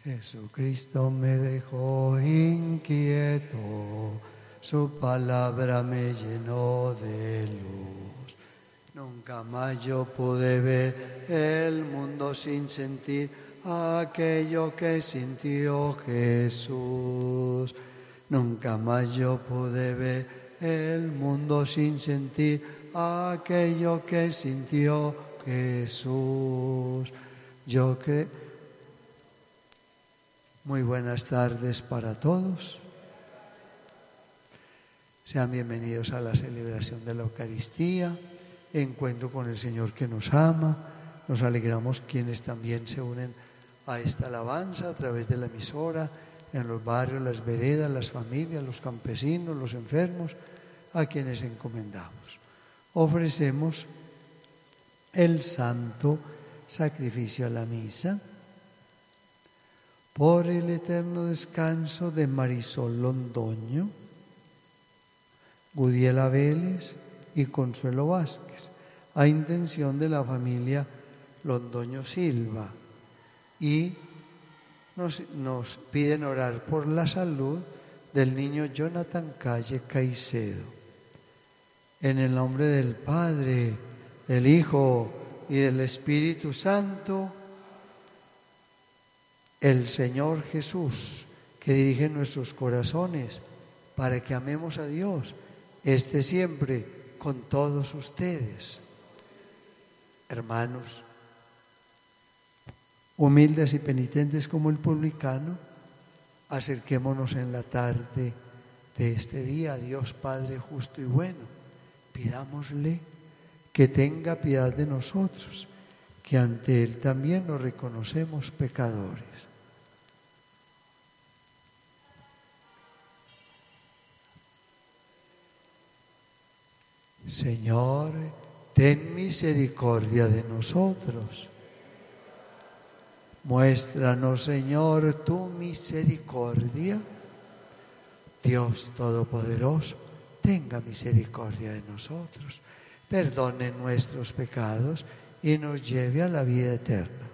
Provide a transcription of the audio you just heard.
Jesucristo me dejó inquieto, su palabra me llenó de luz. Nunca más yo pude ver el mundo sin sentir aquello que sintió Jesús. Nunca más yo pude ver el mundo sin sentir aquello que sintió Jesús. Muy buenas tardes para todos. Sean bienvenidos a la celebración de la Eucaristía, encuentro con el Señor que nos ama. Nos alegramos quienes también se unen a esta alabanza a través de la emisora, en los barrios, las veredas, las familias, los campesinos, los enfermos, a quienes encomendamos. Ofrecemos el santo sacrificio a la misa por el eterno descanso de Marisol Londoño, Gudiela Vélez y Consuelo Vázquez, a intención de la familia Londoño Silva, y nos piden orar por la salud del niño Jonathan Calle Caicedo. En el nombre del Padre, del Hijo y del Espíritu Santo, el Señor Jesús, que dirige nuestros corazones para que amemos a Dios, esté siempre con todos ustedes. Hermanos, humildes y penitentes como el publicano, acerquémonos en la tarde de este día a Dios Padre justo y bueno. Pidámosle que tenga piedad de nosotros, que ante Él también nos reconocemos pecadores. Señor, ten misericordia de nosotros. Muéstranos, Señor, tu misericordia. Dios Todopoderoso, tenga misericordia de nosotros, perdone nuestros pecados y nos lleve a la vida eterna.